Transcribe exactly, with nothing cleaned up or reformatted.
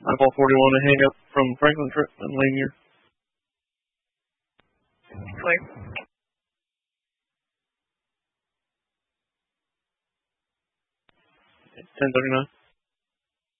Eyeball forty-one to hang up from Franklin Trip and Lanier. Clear. ten thirty-nine.